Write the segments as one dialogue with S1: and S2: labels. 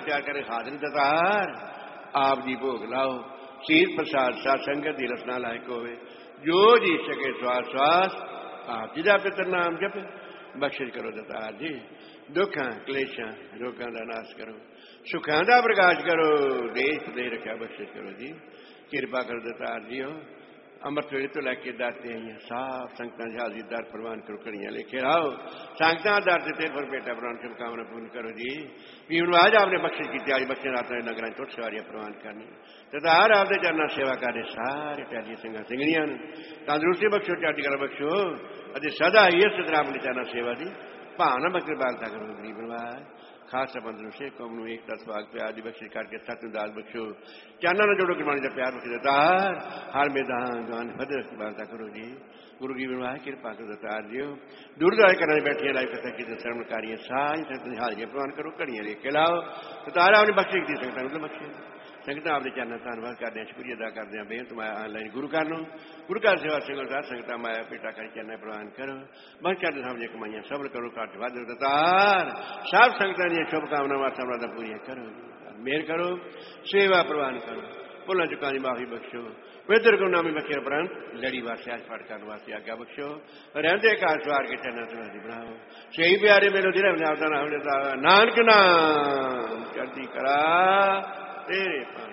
S1: ਤਿਆਰ ਕਰੇ ਹਾਜ਼ਰ ਦਤਾਰ ਆਪ ਜੀ ਭੋਗ ਲਾਓ। ਸੀਰ ਪ੍ਰਸਾਦ ਸਾਧ ਸੰਗਤ ਦੀ ਰਸਨਾ ਲਾਇਕ ਹੋਵੇ। ਜੋ ਜੀ ਸਕੇ ਸਵਾਸ ਸਵਾਸ ਆਪ ਜੀ ਦਾ ਪਿਤਰ ਨਾਮ ਜਪੇ। ਬਖਸ਼ਿਸ਼ ਕਰੋ ਦਤਾਰ ਜੀ। ਦੁੱਖਾਂ ਕਲੇਸ਼ਾਂ ਰੋਗਾਂ ਦਾ ਨਾਸ਼ ਕਰੋ। ਸੁੱਖਾਂ ਦਾ ਪ੍ਰਕਾਸ਼ ਕਰੋ। ਦੇਸ਼ ਦੇ ਰੱਖਿਆ ਬਖਸ਼ਿਸ਼ ਕਰੋ ਜੀ। ਕਿਰਪਾ ਕਰੋ ਦਤਾਰ ਜੀਓ। ਅੰਮ੍ਰਿਤ ਵੇਲੇ ਤੋਂ ਲੈ ਕੇ ਦਰ ਤੇ ਆਈਆਂ ਸਾਫ ਸੰਗਤਾਂ ਦੀ ਹਾਜ਼ਰੀ ਦਰ ਪ੍ਰਵਾਨ ਕਰੋ। ਘੜੀਆਂ ਲੇਖੇ ਰਾਓ ਸੰਗਤਾਂ ਦਰ ਤੇ ਫਿਰ ਬੇਟਾ ਪ੍ਰਵਾਨ ਸ਼ੁਭਕਾਮਨਾ ਪੂਰਨ ਕਰੋ ਜੀ। ਪੀਣ ਆਜ ਆਪਨੇ ਬਖਸ਼ਿਸ਼ ਕੀਤੀ। ਅੱਜ ਬੱਚੇ ਰਾਤ ਨਗਰਾਂ ਟੁੱਟ ਸਵਾਰੀਆਂ ਪ੍ਰਵਾਨ ਕਰਨੀ। ਦਤਾਰ ਆਪਦੇ ਚਰਨਾਂ ਸੇਵਾ ਕਰਦੇ ਸਾਰੇ ਪਿਆਰੀ ਸਿੰਘਾਂ ਸਿੰਘਣੀਆਂ ਨੂੰ ਤੰਦਰੁਸਤੀ ਬਖਸ਼ੋ ਚੜ੍ਹਦੀ ਕਲਾ ਬਖਸ਼ੋ ਅਤੇ ਸਦਾ ਹੀ ਇਸ ਤਰ੍ਹਾਂ ਆਪਣੀ ਚਰਨਾਂ ਸੇਵਾ ਦੀ ਭਾਵਨਾ ਬਖਸ਼ ਬਾਲਤਾ ਕਰੋ। ਗਰੀਬ ਨਿਵਾਜ ਖਾਸ ਬੰਦ ਸੇ ਕੌਮ ਨੂੰ ਏਕਤਾ ਸਵਾਗ ਪਿਆਰ ਦੀ ਬਖਸ਼ਿਸ਼ ਕਰਕੇ ਸਤ ਨੂੰ ਦਾਲ ਬਖਸ਼ੋ। ਚਾਨਾਂ ਨਾਲ ਜੋੜੋ ਗੁਰਬਾਣੀ ਦਾ ਪਿਆਰ ਬਖਸ਼ ਦਤਾਰ ਹਰ ਮੈਦਾਨ ਗਾਨ ਫਦਰ ਬਾਲਤਾ ਕਰੋ ਜੀ। ਗੁਰੂ ਗਰੀਬ ਨਿਵਾਜ ਕਿਰਪਾ ਕਰੋ ਦਤਾਰ ਜੀਓ। ਦੁਰਦਾਏ ਕਰਾਂ ਬੈਠੀਆਂ ਲਾਈਵ ਕਥਾ ਕੀਤੇ ਸਰਵਣਕਾਰੀਆਂ ਸਾਰੀ ਸੰਗਤ ਦੀ ਹਾਜ਼ਰੀ ਪ੍ਰਵਾਨ ਕਰੋ। ਘੜੀਆਂ ਲੈ ਕੇ ਲਾਓ। ਦਤਾਰ ਆਪਣੀ ਬਖਸ਼ਿਸ਼ ਦੀ ਸੰਗਤਾਂ ਨੂੰ ਬਖਸ਼ੇ। ਸੰਗਤਾਂ ਆਪਦੇ ਚਰਨਾਂ ਧੰਨਵਾਦ ਕਰਦੇ ਹਾਂ ਸ਼ੁਕਰੀਆ ਅਦਾ ਕਰਦੇ ਹਾਂ। ਬੇਨਤ ਮਾਇਆ ਆਨਲਾਈਨ ਗੁਰੂ ਘਰ ਨੂੰ ਗੁਰੂ ਘਰ ਸੇਵਾ ਸਿੰਘਾਂ ਸੰਗਤਾਂ ਮਾਇਆ ਪੇਟਾ ਕਰ ਚਰਨਾਂ ਪ੍ਰਵਾਨ ਕਰੋ। ਬਸ ਚੜ੍ਹਦੇ ਸਾਹਮਣੇ ਕਮਾਈਆਂ ਸਬਰ ਕਰੋ ਘੱਟ ਵੱਧ ਦਤਾਰ ਸਭ ਸੰਗਤਾਂ ਦੀਆਂ ਸ਼ੁਭਕਾਮਨਾਵਾਂ ਸਭਨਾਂ ਦਾ ਪੂਰੀਆਂ ਕਰੋ। ਮਿਹਰ ਕਰੋ ਸੇਵਾ ਪ੍ਰਵਾਨ ਕਰੋ। ਭੁੱਲਾਂ ਚੁੱਕਾਂ ਦੀ ਮਾਫੀ ਬਖਸ਼ੋ। ਪਵਿੱਤਰ ਗੁਰਨਾਮੀ ਬਖਸ਼ੇ ਉਪਰੰਤ ਲੜੀ ਵਾਸਤੇ ਅੱਜ ਪਾਠ ਕਰਨ ਵਾਸਤੇ ਆਗਿਆ ਬਖਸ਼ੋ। ਰਹਿੰਦੇ ਘਰ ਸਵਾਰ ਕੇ ਚਰਨਾਂ ਸਵਾਰੀ ਬਣਾਓ। ਸਹੀ ਪਿਆਰੇ ਮੇਲੋ ਜਿਹੜਾ ਪੰਜਾਬ ਦਾ ਨਾਮ ਲੈਤਾ ਨਾਨਕ ਨਾਮ ਚੜ੍ਹਦੀ ਕਲਾ ਤੇਰੇ ਭਾਣੇ।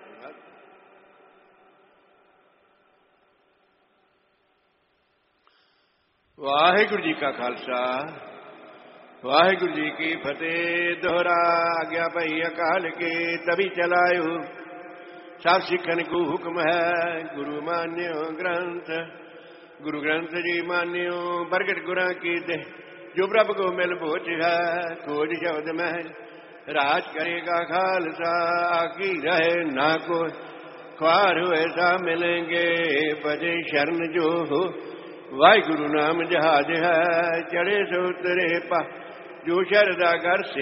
S1: ਵਾਹਿਗੁਰੂ ਜੀ ਕਾ ਖਾਲਸਾ ਵਾਹਿਗੁਰੂ ਜੀ ਕੀ ਫਤਿਹ। ਦੋਹਰਾ ਆਗਿਆ ਭਈ ਅਕਾਲ ਕੇ ਤਭੀ ਚਲਾਇਓ। ਸਭ ਸਿੱਖਨ ਕੋ ਹੁਕਮ ਹੈ ਗੁਰੂ ਮਾਨਿਓ ਗ੍ਰੰਥ। ਗੁਰੂ ਗ੍ਰੰਥ ਜੀ ਮਾਨਿਓ ਪ੍ਰਗਟ ਗੁਰਾਂ ਕੀ ਦੇ ਜੋ ਪ੍ਰਭ ਕੋ ਮਿਲ ਭੋਜ ਹੈ। ਖੋਜ ਸ਼ਬਦ ਮਹਿ ਰਾਜ ਕਰੇਗਾ ਖਾਲਸਾ। ਆਗੀ ਰਹੇ ਨਾ ਕੋ ख्वार हुए सा मिलेंगे भजे शरण जो हो। वाहिगुरु नाम जहाज है चढ़े सो उतरे पा। जो शरदा कर से